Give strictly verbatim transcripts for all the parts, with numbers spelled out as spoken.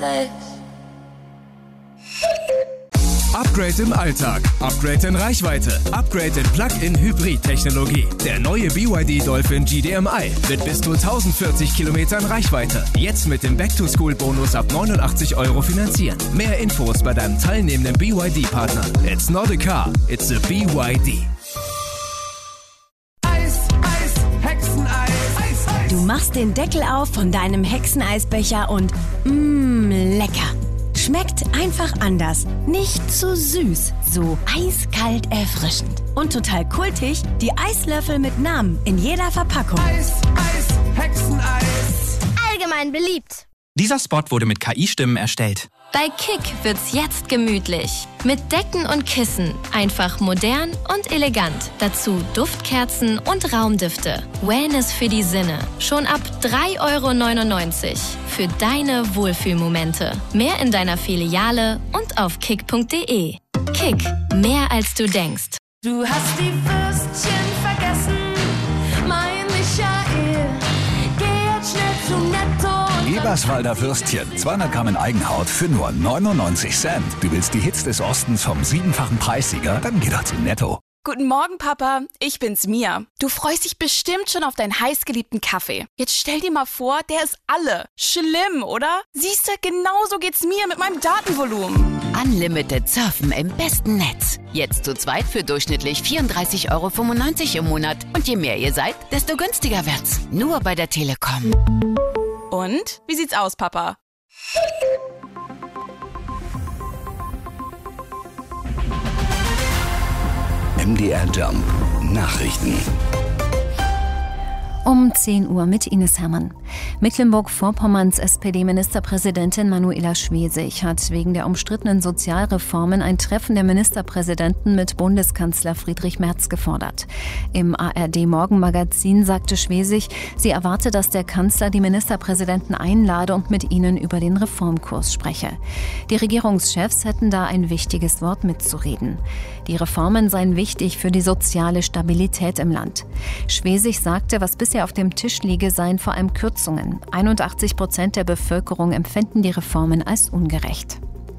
this. Upgrade im Alltag, Upgrade in Reichweite, Upgrade in Plug-in-Hybrid-Technologie. Der neue B Y D Dolphin G D M I mit bis zu tausendvierzig Kilometern Reichweite. Jetzt mit dem Back-to-School-Bonus ab neunundachtzig Euro finanzieren. Mehr Infos bei deinem teilnehmenden B Y D-Partner. It's not a car, it's a B Y D. Eis, Eis, Hexeneis. Eis, Eis. Du machst den Deckel auf von deinem Hexeneisbecher und mmm, lecker. Schmeckt einfach anders. Nicht zu süß, so eiskalt erfrischend. Und total kultig, die Eislöffel mit Namen in jeder Verpackung. Eis, Eis, Hexeneis. Allgemein beliebt. Dieser Spot wurde mit K I-Stimmen erstellt. Bei Kick wird's jetzt gemütlich. Mit Decken und Kissen. Einfach modern und elegant. Dazu Duftkerzen und Raumdüfte. Wellness für die Sinne. Schon ab drei Euro neunundneunzig. Für deine Wohlfühlmomente. Mehr in deiner Filiale und auf kick punkt de. Kick. Mehr als du denkst. Du hast die Würstchen vergessen, mein Michael. Geh jetzt schnell zu Netto. Eberswalder Würstchen, zweihundert Gramm in Eigenhaut für nur neunundneunzig Cent. Du willst die Hits des Ostens vom siebenfachen Preissieger? Dann geh doch zu Netto. Guten Morgen, Papa. Ich bin's, Mia. Du freust dich bestimmt schon auf deinen heißgeliebten Kaffee. Jetzt stell dir mal vor, der ist alle. Schlimm, oder? Siehste, genauso geht's mir mit meinem Datenvolumen. Unlimited Surfen im besten Netz. Jetzt zu zweit für durchschnittlich vierunddreißig Euro fünfundneunzig im Monat. Und je mehr ihr seid, desto günstiger wird's. Nur bei der Telekom. Und? Wie sieht's aus, Papa? M D R Jump Nachrichten. Um zehn Uhr mit Ines Hermann. Mecklenburg-Vorpommerns S P D-Ministerpräsidentin Manuela Schwesig hat wegen der umstrittenen Sozialreformen ein Treffen der Ministerpräsidenten mit Bundeskanzler Friedrich Merz gefordert. Im A R D-Morgenmagazin sagte Schwesig, sie erwarte, dass der Kanzler die Ministerpräsidenten einlade und mit ihnen über den Reformkurs spreche. Die Regierungschefs hätten da ein wichtiges Wort mitzureden. Die Reformen seien wichtig für die soziale Stabilität im Land. Schwesig sagte, was bisher auf dem Tisch liege, seien vor allem Kürzungen. einundachtzig Prozent der Bevölkerung empfinden die Reformen als ungerecht.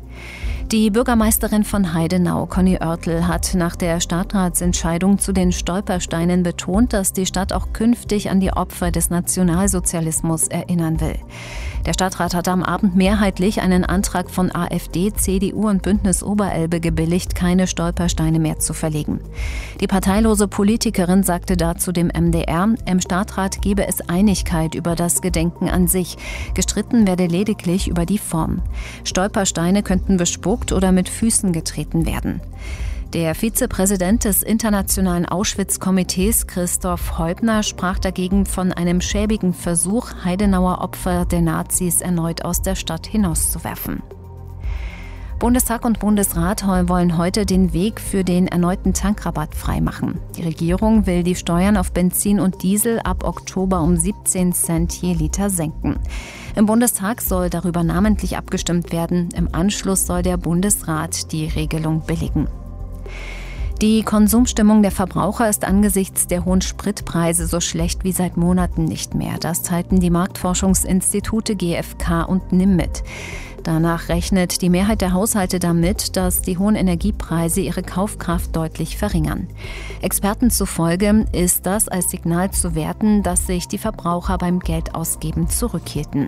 Die Bürgermeisterin von Heidenau, Conny Oertel, hat nach der Stadtratsentscheidung zu den Stolpersteinen betont, dass die Stadt auch künftig an die Opfer des Nationalsozialismus erinnern will. Der Stadtrat hat am Abend mehrheitlich einen Antrag von AfD, C D U und Bündnis Oberelbe gebilligt, keine Stolpersteine mehr zu verlegen. Die parteilose Politikerin sagte dazu dem M D R, im Stadtrat gebe es Einigkeit über das Gedenken an sich. Gestritten werde lediglich über die Form. Stolpersteine könnten bespuckt oder mit Füßen getreten werden. Der Vizepräsident des Internationalen Auschwitz-Komitees, Christoph Heubner, sprach dagegen von einem schäbigen Versuch, Heidenauer Opfer der Nazis erneut aus der Stadt hinauszuwerfen. Bundestag und Bundesrat wollen heute den Weg für den erneuten Tankrabatt freimachen. Die Regierung will die Steuern auf Benzin und Diesel ab Oktober um siebzehn Cent je Liter senken. Im Bundestag soll darüber namentlich abgestimmt werden. Im Anschluss soll der Bundesrat die Regelung billigen. Die Konsumstimmung der Verbraucher ist angesichts der hohen Spritpreise so schlecht wie seit Monaten nicht mehr. Das teilten die Marktforschungsinstitute G F K und N I M mit. Danach rechnet die Mehrheit der Haushalte damit, dass die hohen Energiepreise ihre Kaufkraft deutlich verringern. Experten zufolge ist das als Signal zu werten, dass sich die Verbraucher beim Geldausgeben zurückhielten.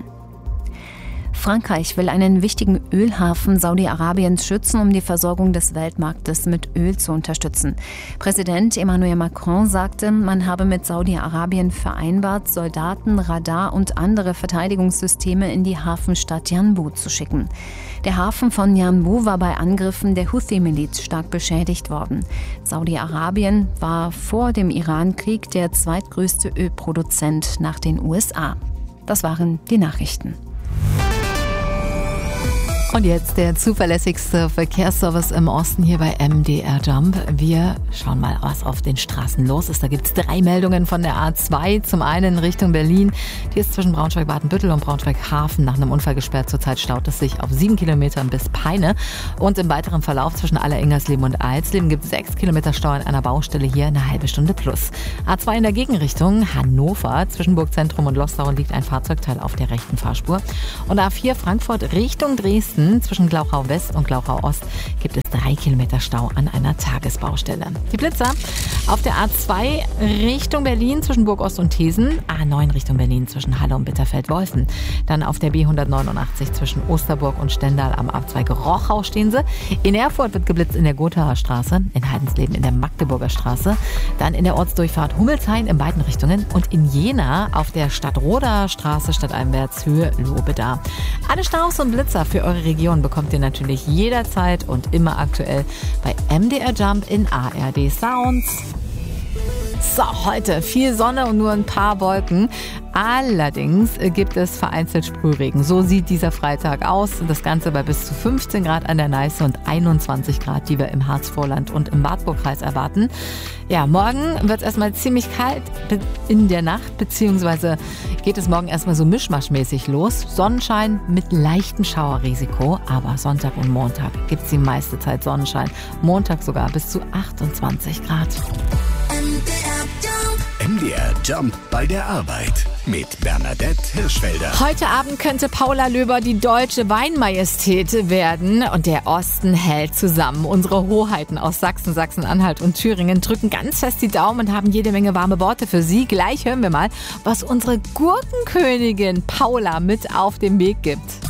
Frankreich will einen wichtigen Ölhafen Saudi-Arabiens schützen, um die Versorgung des Weltmarktes mit Öl zu unterstützen. Präsident Emmanuel Macron sagte, man habe mit Saudi-Arabien vereinbart, Soldaten, Radar und andere Verteidigungssysteme in die Hafenstadt Yanbu zu schicken. Der Hafen von Yanbu war bei Angriffen der Houthi-Miliz stark beschädigt worden. Saudi-Arabien war vor dem Iran-Krieg der zweitgrößte Ölproduzent nach den U S A. Das waren die Nachrichten. Und jetzt der zuverlässigste Verkehrsservice im Osten hier bei M D R Jump. Wir schauen mal, was auf den Straßen los ist. Da gibt es drei Meldungen von der A zwei. Zum einen Richtung Berlin. Die ist zwischen Braunschweig-Badenbüttel und Braunschweig-Hafen nach einem Unfall gesperrt. Zurzeit staut es sich auf sieben Kilometern bis Peine. Und im weiteren Verlauf zwischen Aller-Ingersleben und Alsleben gibt es sechs Kilometer Stau an einer Baustelle, hier eine halbe Stunde plus. A zwei in der Gegenrichtung Hannover. Zwischen Burgzentrum und Loslau liegt ein Fahrzeugteil auf der rechten Fahrspur. Und A vier Frankfurt Richtung Dresden. Zwischen Glauchau West und Glauchau Ost gibt es drei Kilometer Stau an einer Tagesbaustelle. Die Blitzer auf der A zwei Richtung Berlin zwischen Burg Ost und Thesen. A neun Richtung Berlin zwischen Halle und Bitterfeld-Wolfen. Dann auf der B hundertneunundachtzig zwischen Osterburg und Stendal am Abzweig Rochau stehen sie. In Erfurt wird geblitzt in der Gothaer Straße. In Heidensleben in der Magdeburger Straße. Dann in der Ortsdurchfahrt Hummelshain in beiden Richtungen. Und in Jena auf der Stadtroder Straße stadteinwärts Höhe Lobeda. Alle Staus und Blitzer für eure Region bekommt ihr natürlich jederzeit und immer aktuell bei M D R Jump in A R D Sounds. So, heute viel Sonne und nur ein paar Wolken. Allerdings gibt es vereinzelt Sprühregen. So sieht dieser Freitag aus. Das Ganze bei bis zu fünfzehn Grad an der Neiße und einundzwanzig Grad, die wir im Harzvorland und im Wartburgkreis erwarten. Ja, morgen wird es erstmal ziemlich kalt in der Nacht, beziehungsweise geht es morgen erstmal so mischmaschmäßig los. Sonnenschein mit leichtem Schauerrisiko, aber Sonntag und Montag gibt es die meiste Zeit Sonnenschein. Montag sogar bis zu achtundzwanzig Grad. M D R Jump bei der Arbeit mit Bernadette Hirschfelder. Heute Abend könnte Paula Löber die deutsche Weinmajestät werden und der Osten hält zusammen. Unsere Hoheiten aus Sachsen, Sachsen-Anhalt und Thüringen drücken ganz fest die Daumen und haben jede Menge warme Worte für sie. Gleich hören wir mal, was unsere Gurkenkönigin Paula mit auf den Weg gibt.